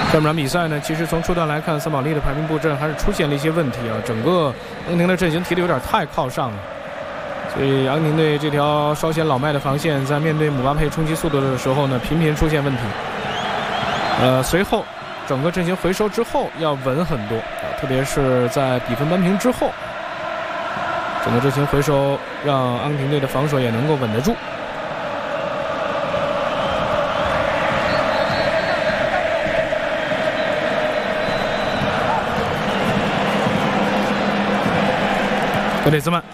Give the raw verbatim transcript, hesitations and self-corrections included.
这场比赛呢，其实从初段来看，桑保利的排兵布阵还是出现了一些问题啊，整个阿根廷的阵型踢得有点太靠上了，所以阿根廷队这条稍显老迈的防线，在面对姆巴佩冲击速度的时候呢，频频出现问题。呃，随后整个阵型回收之后要稳很多，啊、特别是在比分扳平之后，整个阵型回收让阿根廷队的防守也能够稳得住。格列兹曼